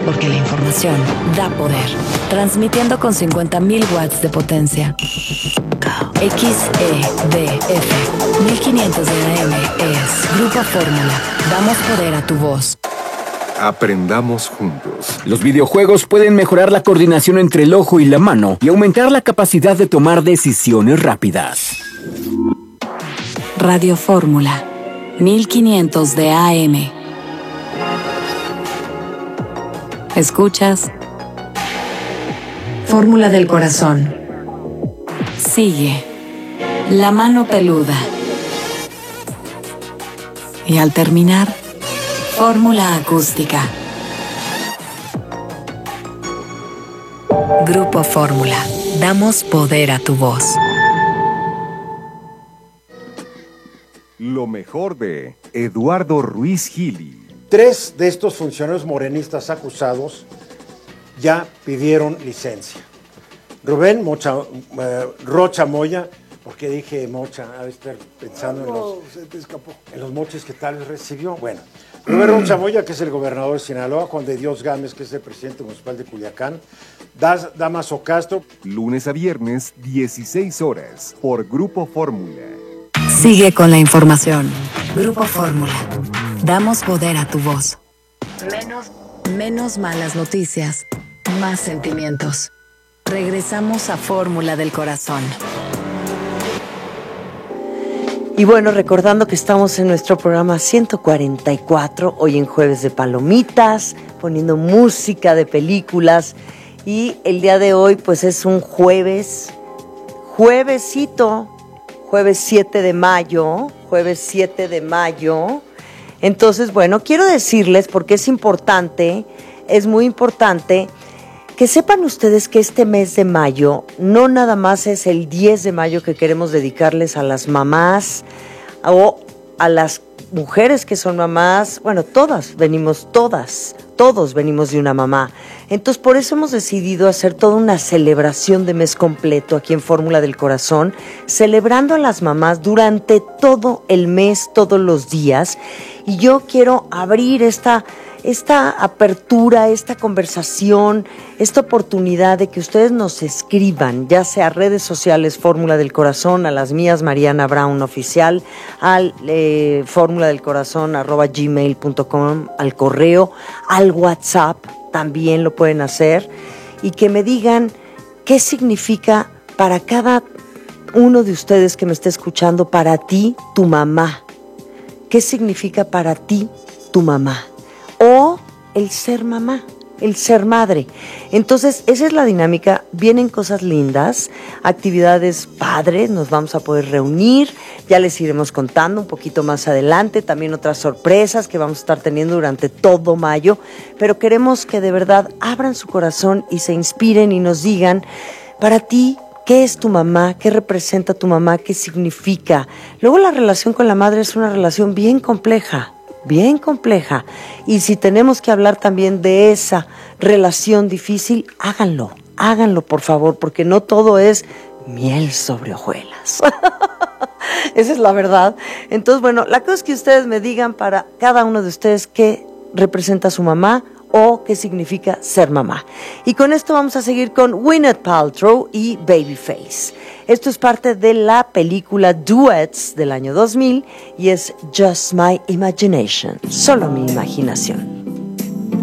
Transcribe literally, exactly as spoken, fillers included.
Porque la información da poder. Transmitiendo con cincuenta mil watts de potencia. X E D F mil quinientos de A M es Grupo Fórmula. Damos poder a tu voz. Aprendamos juntos. Los videojuegos pueden mejorar la coordinación entre el ojo y la mano y aumentar la capacidad de tomar decisiones rápidas. Radio Fórmula, mil quinientos de A M. ¿Escuchas? Fórmula del corazón. Sigue. La mano peluda. Y al terminar, fórmula acústica. Grupo Fórmula. Damos poder a tu voz. Lo mejor de Eduardo Ruiz Gili. Tres de estos funcionarios morenistas acusados ya pidieron licencia. Rubén Mocha, eh, Rocha Moya, porque dije Mocha, a estar pensando en los, se te escapó. en los moches que tal vez recibió. Bueno, Rubén Rocha Moya, que es el gobernador de Sinaloa, Juan de Dios Gámez, que es el presidente municipal de Culiacán, Das, Damaso Castro. Lunes a viernes, dieciséis horas, por Grupo Fórmula. Sigue con la información. Grupo Fórmula. Damos poder a tu voz. Menos, menos malas noticias, más sentimientos. Regresamos a Fórmula del Corazón. Y bueno, recordando que estamos en nuestro programa ciento cuarenta y cuatro, hoy en Jueves de Palomitas, poniendo música de películas. Y el día de hoy, pues es un jueves, juevesito, jueves siete de mayo, jueves siete de mayo. Entonces, bueno, quiero decirles, porque es importante, es muy importante, que sepan ustedes que este mes de mayo no nada más es el diez de mayo que queremos dedicarles a las mamás o a las mujeres que son mamás. Bueno, todas venimos, todas, todos venimos de una mamá. Entonces, por eso hemos decidido hacer toda una celebración de mes completo aquí en Fórmula del Corazón, celebrando a las mamás durante todo el mes, todos los días. Y yo quiero abrir esta, esta apertura, esta conversación, esta oportunidad de que ustedes nos escriban, ya sea a redes sociales Fórmula del Corazón, a las mías Mariana Brown Oficial, al eh, fórmula del corazón arroba gmail punto com, al correo, al WhatsApp, también lo pueden hacer, y que me digan qué significa para cada uno de ustedes que me esté escuchando, para ti, tu mamá. ¿Qué significa para ti, tu mamá? O el ser mamá, el ser madre. Entonces, esa es la dinámica. Vienen cosas lindas, actividades padres, nos vamos a poder reunir. Ya les iremos contando un poquito más adelante, también otras sorpresas que vamos a estar teniendo durante todo mayo. Pero queremos que de verdad abran su corazón y se inspiren y nos digan, para ti, ¿qué es tu mamá? ¿Qué representa tu mamá? ¿Qué significa? Luego, la relación con la madre es una relación bien compleja, bien compleja. Y si tenemos que hablar también de esa relación difícil, háganlo, háganlo por favor, porque no todo es miel sobre hojuelas. Esa es la verdad. Entonces, bueno, la cosa es que ustedes me digan para cada uno de ustedes qué representa su mamá o qué significa ser mamá. Y con esto vamos a seguir con Gwyneth Paltrow y Babyface. Esto es parte de la película Duets del año dos mil y es Just My Imagination, solo mi imaginación.